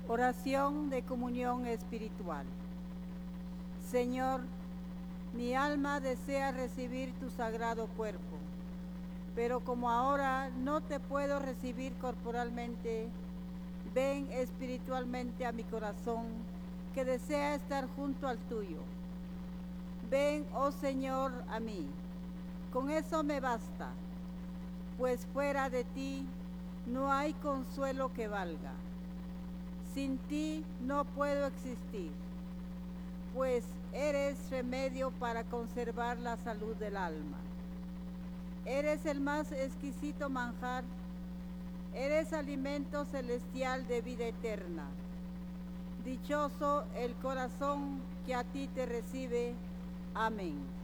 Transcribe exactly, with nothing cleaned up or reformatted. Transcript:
Oración de comunión espiritual. Señor, mi alma desea recibir tu sagrado cuerpo, pero como ahora no te puedo recibir corporalmente, ven espiritualmente a mi corazón, que desea estar junto al tuyo. Ven, oh Señor, a mí. Con eso me basta, pues fuera de ti no hay consuelo que valga. Sin ti no puedo existir, pues eres remedio para conservar la salud del alma. Eres el más exquisito manjar, eres alimento celestial de vida eterna. Dichoso el corazón que a ti te recibe. Amén.